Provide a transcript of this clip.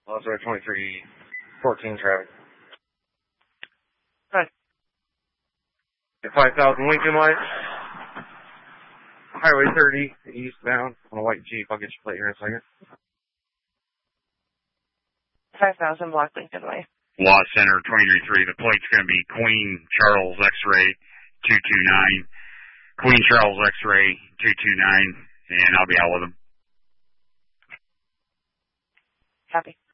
Lost Road 2314 traffic. Hi. 5000 Lincoln Lights. Highway 30 eastbound on a white Jeep. I'll get your plate here in a second. 5000 Block Lincoln Way. Law Center 233. The plate's going to be Queen Charles X-Ray 229. Queen Charles X-Ray 229, and I'll be out with them. Copy.